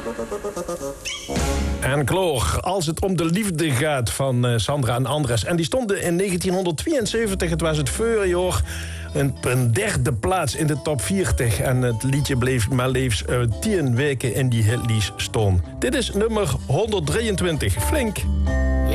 En Kloor, als het om de liefde gaat van Sandra en Andres. En die stonden in 1972, het was het voorjaar, een derde plaats in de top 40. En het liedje bleef maar liefst 10 weken in die hitlijst staan. Dit is nummer 123, Flink.